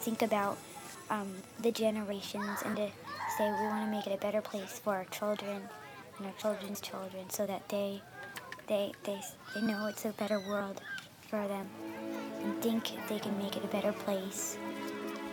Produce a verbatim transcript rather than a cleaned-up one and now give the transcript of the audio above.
think about um, the generations and to say we want to make it a better place for our children and our children's children so that they they they, they know it's a better world for them and think they can make it a better place.